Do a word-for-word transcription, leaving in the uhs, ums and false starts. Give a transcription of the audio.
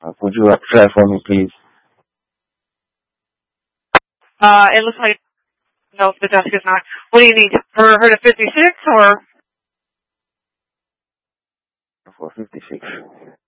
Uh, could you uh, try for me, please? Uh, it looks like, no, the desk is not. What do you need? For her to fifty-six or? For fifty-six.